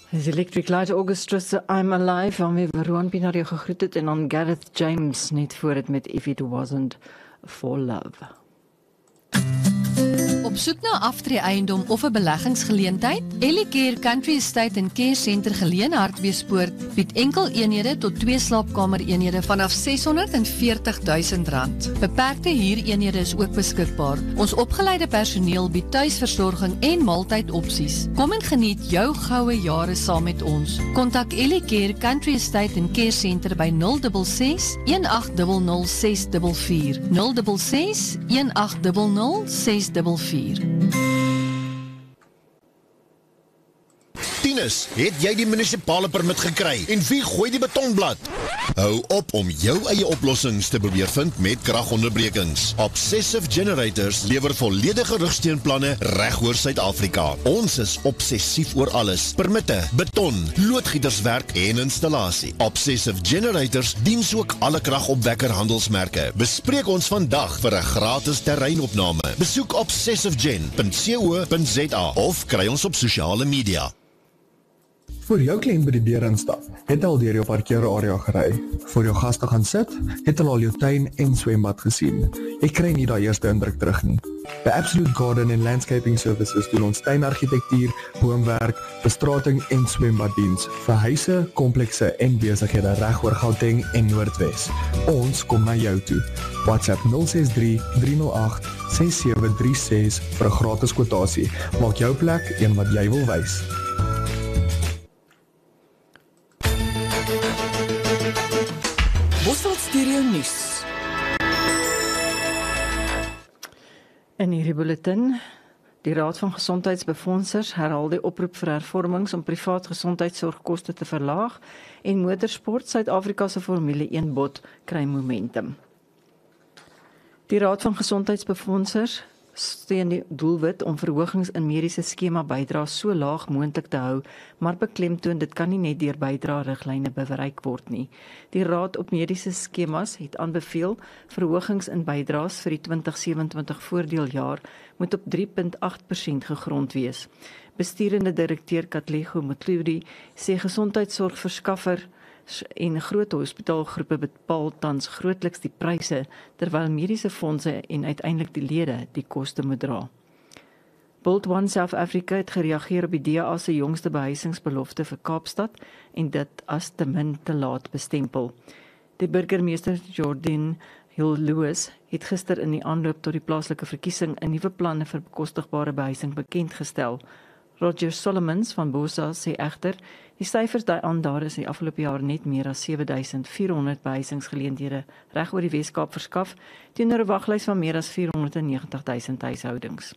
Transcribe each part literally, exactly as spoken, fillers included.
Dis Electric Light Orchestra se I'm Alive, waarmee Veroan Pienaar jou gegroet het, en dan Gareth James net voor het met If It Wasn't For Love. Op soek na aftreeeiendom of 'n beleggingsgeleentheid? Ellicare Country Estate en Care Center geleë Hartbeespoort bied enkel eenhede tot twee slaapkamer eenhede vanaf seshonderdveertig duisend rand. Beperkte huureenhede is ook beskikbaar. Ons opgeleide personeel bied tuisversorging en maaltydopsies. Kom en geniet jou goue jare saam met ons. Kontak Ellicare Country Estate en Care Center by nul ses ses, een agt nul nul, ses vier vier, nul ses ses, een agt nul nul, ses vier vier. Tinus, het jy die munisipale permit gekry en wie gooi die betonblad? Hou op om jou eie oplossings te probeer vind met kragonderbrekings. Obsessive Generators lewer volledige rugsteunplanne reg oor Suid-Afrika. Ons is obsessief oor alles: permitte, beton, loodgieterswerk en installasie. Obsessive Generators dien ook alle kragopwekker handelsmerke. Bespreek ons vandag vir 'n gratis terreinopname. Besoek obsessive gen punt co punt za of kry ons op sosiale media. Voor jou kliënt by die deur instap, het al deur jou parkeerarea gery. Voor jou gaste gaan sit, het al jou tuin en swembad gesien. Jy kry nie daai eerste indruk terug nie. By Absolute Garden and Landscaping Services doen ons tuinargitektuur, boomwerk, bestrating en swembaddiens vir huise, komplekse en besighede reg oor Gauteng en Noordwes. Ons kom na jou toe. WhatsApp nul ses drie, drie nul agt, ses sewe drie ses vir 'n gratis kwotasie. Maak jou plek een wat jy wil wys. Bosveld Stereo Nuus. In hierdie bulletin, die Raad van Gesondheidsbefondsers herhaal die oproep vir hervormings om privaat gesondheidsorgkoste te verlaag en motorsport Suid-Afrika se Formule een bot kry momentum. Die Raad van Gesondheidsbefondsers steun die doelwit om verhogings in mediese skema bydraes so laag moontlik te hou, maar beklemtoon dit kan nie net deur bydra-riglyne bereik word nie. Die Raad op Mediese Skemas het aanbeveel verhogings in bydraes vir die twintig sewe-en-twintig voordeeljaar moet op drie komma agt persent gegrond wees. Besturende direkteur Katlego Mthuli sê gesondheidsorgverskaffer en groot hospitaalgroepe bepaal tans grootliks die pryse, terwyl mediese fondse en uiteindelik die lede die koste moet dra. Bolt One South Africa het gereageer op die D A se jongste behuisingsbelofte vir Kaapstad en dit as te min te laat bestempel. Die burgemeester Jordan Hill-Lewis het gister in die aanloop tot die plaaslike verkiesing 'n nuwe planne vir bekostigbare behuising bekendgestel. Roger Solomons van Bosa sê egter, die syfers dui aan daar is die afgelope jaar net meer as sewe duisend vier honderd behuisingsgeleenthede reg oor die Weskaap verskaf, teenoor 'n waglys van meer as vierhonderdnegentig duisend huishoudings.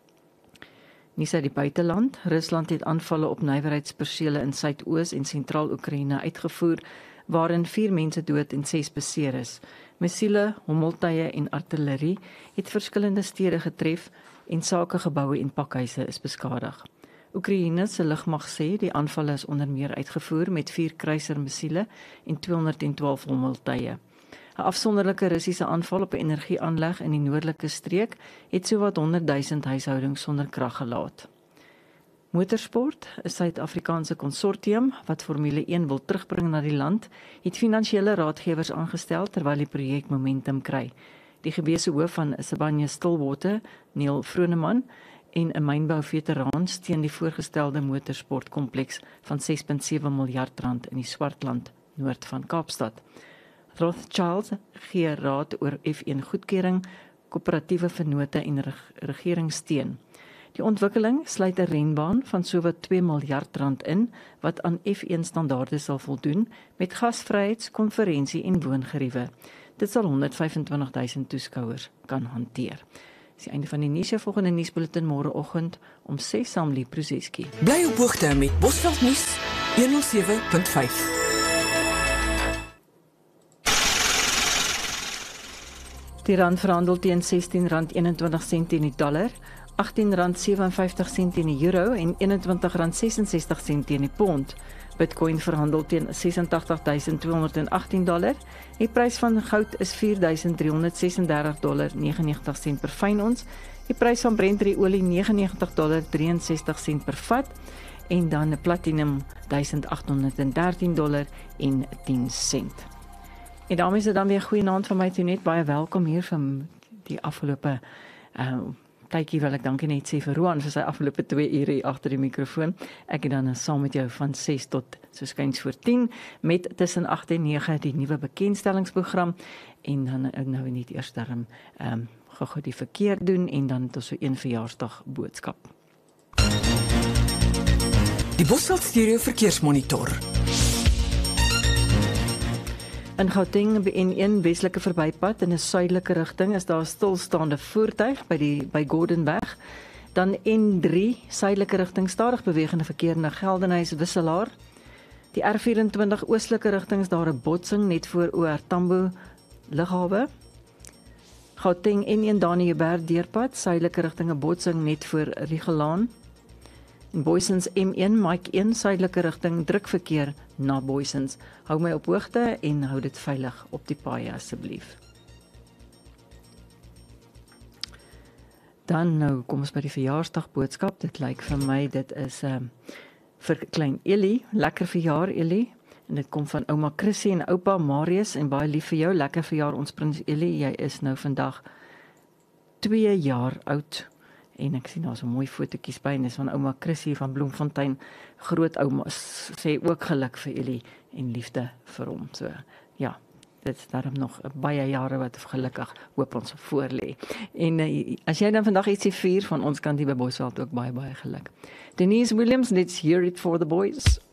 Nuus uit die buiteland, Rusland het aanvalle op nywerheidspersele in Suidoos en Sentraal Oekraïne uitgevoer, waarin vier mense dood en ses beseer is. Missiele, hommeltuie en artillerie het verskillende stede getref en sakegeboue en pakhuise is beskadig. Oekraïne se lugmag sê die aanvalle is onder meer uitgevoer met vier kruisermissiele en tweehonderdtwaalf hommeltuie. 'n Afsonderlike Russiese aanval op 'n energieaanleg in die noordelike streek het sowat honderd duisend huishoudings sonder krag gelaat. Motorsport, 'n Suid-Afrikaanse konsortium wat Formule een wil terugbring na die land, het finansiële raadgewers aangestel terwyl die projek momentum kry. Die gewese hoof van Sibanye-Stillwater, Neil Vroneman, en 'n mynbouveteraan steun die voorgestelde motorsportkompleks van ses komma sewe miljard rand in die Swartland, noord van Kaapstad. Rothschild gee raad oor F een goedkeuring, koöperatiewe vennote en reg regeringssteun. Die ontwikkeling sluit 'n renbaan van sowat twee miljard rand in, wat aan F een standaarde sal voldoen, met gasvryheids, konferensie en woongeriewe. Dit sal honderdvyfentwintig duisend toeskouers kan hanteer. Dis die einde van die nuus. Jou volgende nuusbulletin môreoggend om ses saam Lee Pruzeski. Bly op hoogte met Bosveld Nuus honderd sewe punt vyf. Die rand verhandel teen sestien rand eenentwintig sent teen die dollar, agttien rand sewenvyftig sent teen die euro en eenentwintig rand sesensestig sent teen die pond. Bitcoin verhandel teen ses agt duisend twee honderd agttien dollar. Die prys van goud is vier duisend driehonderd sesendertig dollar negenennegentig sent per fyn ons. Die prys van Brent olie negenennegentig dollar drieënsestig sent per vat en dan platinum duisend agt honderd en dertien dollar en tien sent. En daarmee is dit dan weer goeie naand van my toe net baie welkom hier van die afgelope uh, tydjie wil ek dankie net sê vir Roan vir sy afgelope twee ure hier agter die mikrofoon. Ek het dan saam met jou van ses tot so skuins voor tien met tussen agt en nege die nuwe bekendstellingsprogram en dan nou net eers daarom ehm um, gou-gou die verkeer doen en dan tot so een verjaarsdag boodskap. Die Bosveld Stereo Verkeersmonitor. In Gauteng by N een westelike verbypad in 'n suidelike rigting is daar 'n stilstaande voertuig by die by Gordonweg. Dan N drie suidelike rigting stadig bewegende verkeer na Geldenhuys Wisselaar. Die R vyf-en-twintig oostelike rigting is daar 'n botsing net voor O R Tambo lughawe. Gauteng N een Daniëberg deurpad suidelike rigting 'n botsing net voor Rigelaan. En Boysens M een Mike een suidelike rigting drukverkeer na Boysens. Hou my op hoogte en hou dit veilig op die paaie asseblief. Dan nou kom ons by die verjaarsdag boodskap. Dit lyk vir my dit is 'n uh, vir klein Ellie, lekker verjaar Ellie. En dit kom van ouma Chrissy en oupa Marius en baie lief vir jou, lekker verjaar ons prins Ellie. Jy is nou vandag twee jaar oud. En ek sien daar so mooi fotootjies by en dis van ouma Chrissy van Bloemfontein. Grootouma sê ook geluk vir Ellie en liefde vir hom. So ja, dit is daarom nog baie jare wat gelukkig hoop ons voor lê. En uh, as jy dan vandag ietsie vier van ons kant hier by Bosveld ook baie baie geluk. Denise Williams, let's hear it for the boys.